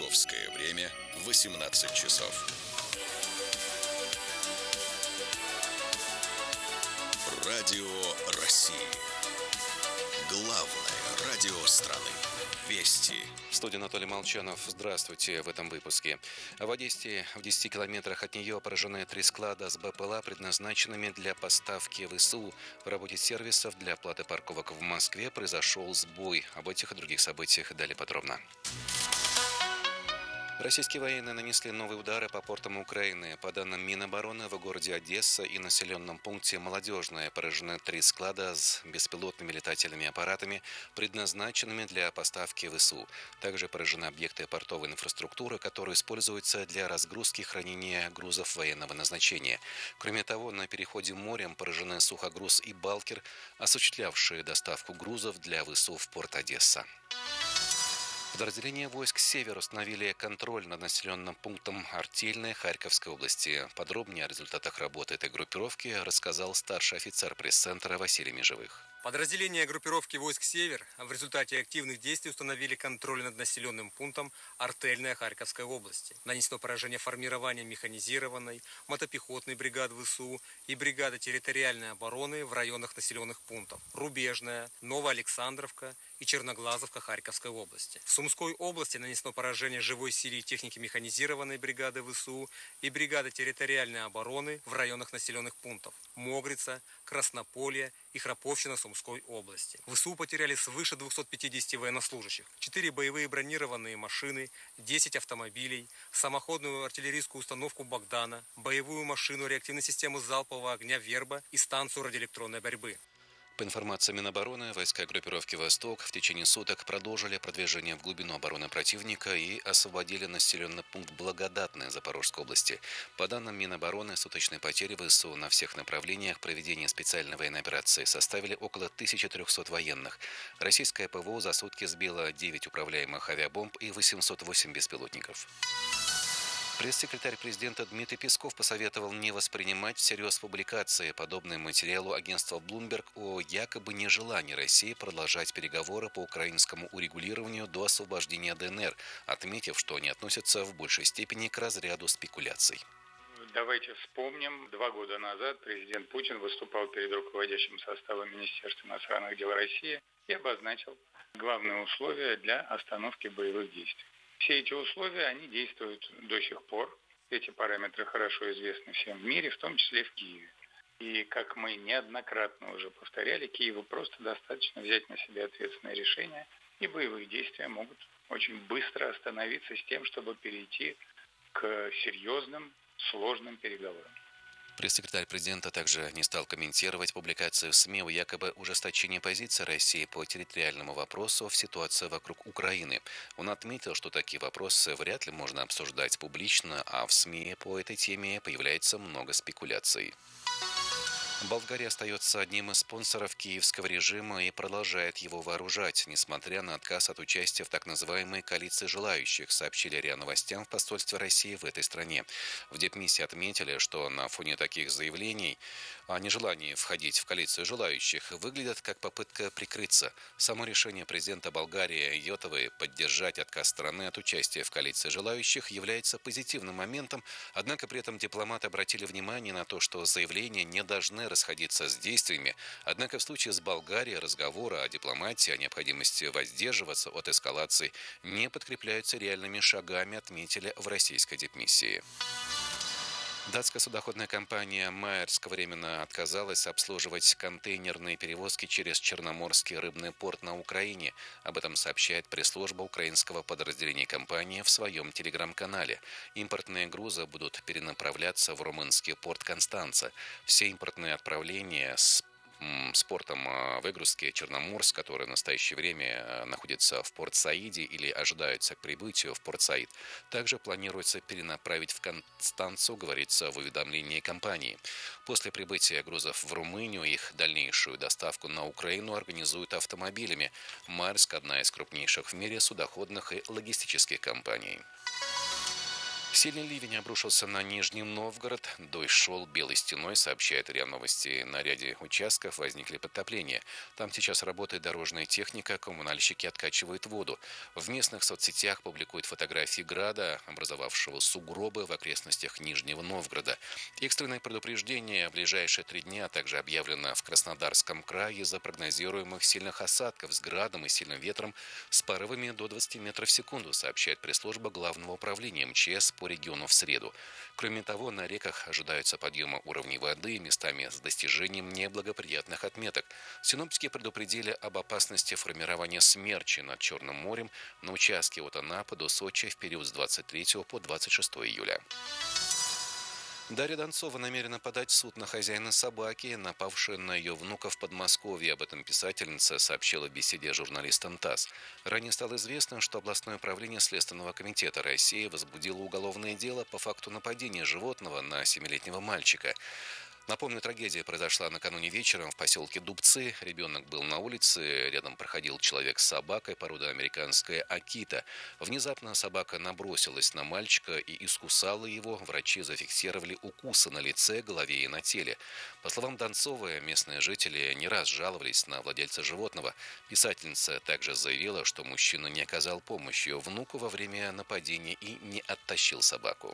Московское время 18 часов. Радио России. Главное радио страны. Вести. В студии Анатолий Молчанов. Здравствуйте в этом выпуске. В Одессе, в 10 километрах от нее, поражены 3 склада с БПЛА, предназначенными для поставки ВСУ. В работе сервисов для оплаты парковок в Москве произошел сбой. Об этих и других событиях далее подробно. Российские военные нанесли новые удары по портам Украины. По данным Минобороны, в городе Одесса и населенном пункте Молодежное поражены 3 склада с беспилотными летательными аппаратами, предназначенными для поставки ВСУ. Также поражены объекты портовой инфраструктуры, которые используются для разгрузки и хранения грузов военного назначения. Кроме того, на переходе морем поражены сухогруз и балкер, осуществлявшие доставку грузов для ВСУ в порт Одесса. Подразделения войск «Север» установили контроль над населенным пунктом Артельное Харьковской области. Подробнее о результатах работы этой группировки рассказал старший офицер пресс-центра Василий Межевых. Подразделения группировки войск «Север» в результате активных действий установили контроль над населенным пунктом Артельная Харьковской области. Нанесено поражение формированием механизированной, мотопехотной бригад ВСУ и бригады территориальной обороны в районах населенных пунктов Рубежная, Новоалександровка и Черноглазовка Харьковской области. В Сумской области нанесено поражение живой силе и техники механизированной бригады ВСУ и бригады территориальной обороны в районах населенных пунктов Могрица, Краснополье и Храповщина Сумской области. ВСУ потеряли свыше 250 военнослужащих, 4 боевые бронированные машины, 10 автомобилей, самоходную артиллерийскую установку «Богдана», боевую машину реактивной системы залпового огня «Верба» и станцию радиоэлектронной борьбы. По информации Минобороны, войска группировки «Восток» в течение суток продолжили продвижение в глубину обороны противника и освободили населенный пункт Благодатное Запорожской области. По данным Минобороны, суточные потери ВСУ на всех направлениях проведения специальной военной операции составили около 1300 военных. Российское ПВО за сутки сбило 9 управляемых авиабомб и 808 беспилотников. Пресс-секретарь президента Дмитрий Песков посоветовал не воспринимать всерьез публикации, подобные материалу агентства Bloomberg, о якобы нежелании России продолжать переговоры по украинскому урегулированию до освобождения ДНР, отметив, что они относятся в большей степени к разряду спекуляций. Давайте вспомним, 2 года назад президент Путин выступал перед руководящим составом Министерства иностранных дел России и обозначил главные условия для остановки боевых действий. Все эти условия, они действуют до сих пор. Эти параметры хорошо известны всем в мире, в том числе в Киеве. И, как мы неоднократно уже повторяли, Киеву просто достаточно взять на себя ответственное решение, и боевые действия могут очень быстро остановиться с тем, чтобы перейти к серьезным, сложным переговорам. Пресс-секретарь президента также не стал комментировать публикацию в СМИ о якобы ужесточении позиции России по территориальному вопросу в ситуации вокруг Украины. Он отметил, что такие вопросы вряд ли можно обсуждать публично, а в СМИ по этой теме появляется много спекуляций. Болгария остается одним из спонсоров киевского режима и продолжает его вооружать, несмотря на отказ от участия в так называемой коалиции желающих, сообщили РИА Новостям в посольстве России в этой стране. В дипмиссии отметили, что на фоне таких заявлений о нежелании входить в коалицию желающих выглядит как попытка прикрыться. Само решение президента Болгарии Йотовой поддержать отказ страны от участия в коалиции желающих является позитивным моментом, однако при этом дипломаты обратили внимание на то, что заявления не должны расходиться с действиями, однако в случае с Болгарией разговоры о дипломатии, о необходимости воздерживаться от эскалации не подкрепляются реальными шагами, отметили в российской дипмиссии. Датская судоходная компания «Маерск» временно отказалась обслуживать контейнерные перевозки через Черноморский рыбный порт на Украине. Об этом сообщает пресс-служба украинского подразделения компании в своем телеграм-канале. Импортные грузы будут перенаправляться в румынский порт Констанца. Все импортные отправления с портом выгрузки Черноморск, который в настоящее время находится в Порт-Саиде или ожидаются к прибытию в Порт-Саид, также планируется перенаправить в Констанцу, говорится в уведомлении компании. После прибытия грузов в Румынию их дальнейшую доставку на Украину организуют автомобилями. Маерск – одна из крупнейших в мире судоходных и логистических компаний. Сильный ливень обрушился на Нижний Новгород. Дождь шел белой стеной, сообщает РИА Новости. На ряде участков возникли подтопления. Там сейчас работает дорожная техника, коммунальщики откачивают воду. В местных соцсетях публикуют фотографии града, образовавшего сугробы в окрестностях Нижнего Новгорода. Экстренное предупреждение в ближайшие 3 дня также объявлено в Краснодарском крае из-за прогнозируемых сильных осадков с градом и сильным ветром с порывами до 20 метров в секунду, сообщает пресс-служба Главного управления МЧС по региону в среду. Кроме того, на реках ожидаются подъемы уровней воды, местами с достижением неблагоприятных отметок. Синоптики предупредили об опасности формирования смерчи над Черным морем на участке от Анапы до Сочи в период с 23 по 26 июля. Дарья Донцова намерена подать в суд на хозяина собаки, напавшей на ее внука в Подмосковье. Об этом писательница сообщила в беседе с журналистом ТАСС. Ранее стало известно, что областное управление Следственного комитета России возбудило уголовное дело по факту нападения животного на 7-летнего мальчика. Напомню, трагедия произошла накануне вечером в поселке Дубцы. Ребенок был на улице, рядом проходил человек с собакой породы американская Акита. Внезапно собака набросилась на мальчика и искусала его. Врачи зафиксировали укусы на лице, голове и на теле. По словам Донцовой, местные жители не раз жаловались на владельца животного. Писательница также заявила, что мужчина не оказал помощи ее внуку во время нападения и не оттащил собаку.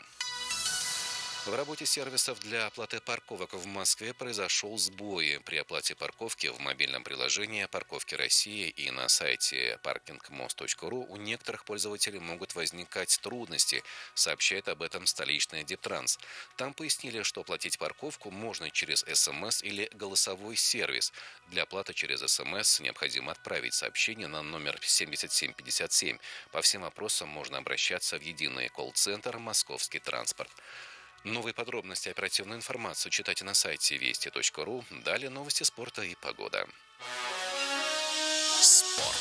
В работе сервисов для оплаты парковок в Москве произошел сбой. При оплате парковки в мобильном приложении «Парковки России» и на сайте parkingmos.ru у некоторых пользователей могут возникать трудности, сообщает об этом столичный Дептранс. Там пояснили, что оплатить парковку можно через СМС или голосовой сервис. Для оплаты через СМС необходимо отправить сообщение на номер 7757. По всем вопросам можно обращаться в единый колл-центр «Московский транспорт». Новые подробности и оперативную информацию читайте на сайте вести.ру. Далее новости спорта и погода. Спорт.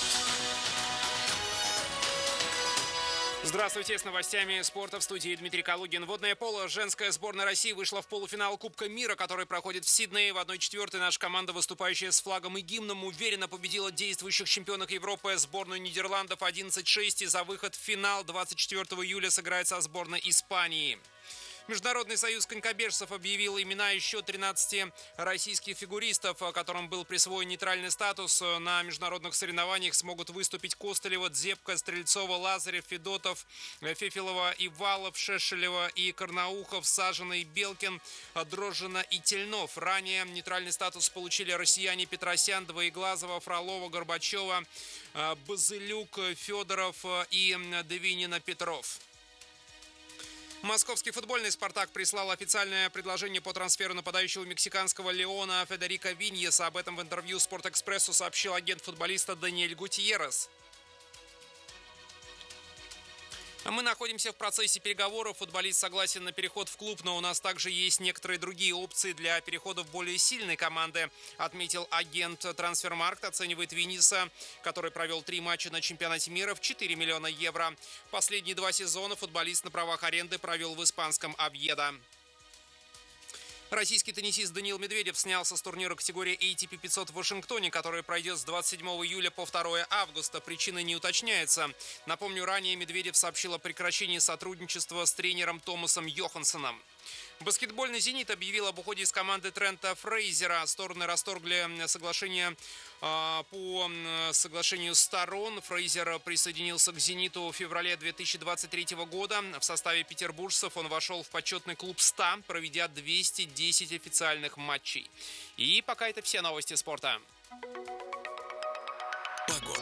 Здравствуйте, с новостями спорта в студии Дмитрий Калугин. Водное поло. Женская сборная России вышла в полуфинал Кубка мира, который проходит в Сиднее. В 1/4 наша команда, выступающая с флагом и гимном, уверенно победила действующих чемпионок Европы сборную Нидерландов 11-6. И за выход в финал 24 июля сыграет со сборной Испании. Международный союз конькобежцев объявил имена еще 13 российских фигуристов, которым был присвоен нейтральный статус. На международных соревнованиях смогут выступить Костылева, Дзепко, Стрельцова, Лазарев, Федотов, Фефилова, Ивалов, Шешелева и Карнаухов, Сажина и Белкин, Дрожжина и Тельнов. Ранее нейтральный статус получили россияне Петросян, Двоеглазова, Фролова, Горбачева, Базылюк, Федоров и Девинина, Петров. Московский футбольный «Спартак» прислал официальное предложение по трансферу нападающего мексиканского Леона Федерико Виньеса. Об этом в интервью «Спортэкспрессу» сообщил агент футболиста Даниэль Гутьеррес. Мы находимся в процессе переговоров. Футболист согласен на переход в клуб, но у нас также есть некоторые другие опции для перехода в более сильные команды, отметил агент Трансфермаркт. Оценивает Виньеса, который провел 3 матча на чемпионате мира, в 4 миллиона евро. Последние 2 сезона футболист на правах аренды провел в испанском Овьедо. Российский теннисист Даниил Медведев снялся с турнира категории ATP 500 в Вашингтоне, который пройдет с 27 июля по 2 августа. Причины не уточняются. Напомню, ранее Медведев сообщил о прекращении сотрудничества с тренером Томасом Йоханссоном. Баскетбольный «Зенит» объявил об уходе из команды Трента Фрейзера. Стороны расторгли соглашение по соглашению сторон. Фрейзер присоединился к «Зениту» в феврале 2023 года. В составе петербуржцев он вошел в почетный клуб 100, проведя 210 официальных матчей. И пока это все новости спорта. Погода.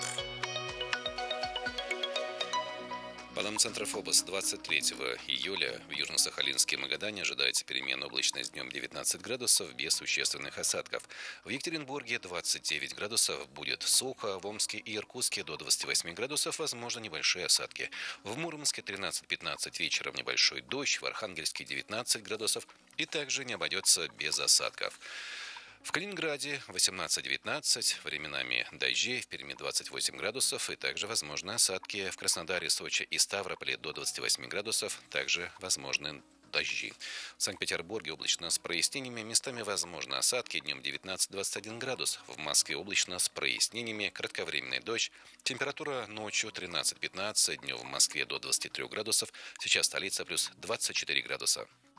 По данным Центра ФОБОС, 23 июля в Южно-Сахалинске и Магадане ожидается переменная облачность, днем 19 градусов без существенных осадков. В Екатеринбурге 29 градусов, будет сухо, в Омске и Иркутске до 28 градусов, возможно небольшие осадки. В Мурманске 13-15 вечером небольшой дождь, в Архангельске 19 градусов и также не обойдется без осадков. В Калининграде 18-19, временами дожди, в Перми 28 градусов и также возможны осадки. В Краснодаре, Сочи и Ставрополе до 28 градусов, также возможны дожди. В Санкт-Петербурге облачно с прояснениями, местами возможны осадки, днем 19-21 градус. В Москве облачно с прояснениями, кратковременный дождь. Температура ночью 13-15, днем в Москве до 23 градусов. Сейчас столица плюс 24 градуса.